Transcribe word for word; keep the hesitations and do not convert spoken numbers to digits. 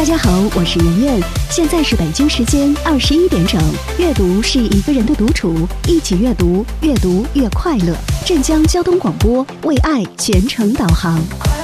大家好，我是圆圆，现在是北京时间二十一点整。阅读是一个人的独处，一起阅读，越读越快乐。镇江交通广播为爱全程导航。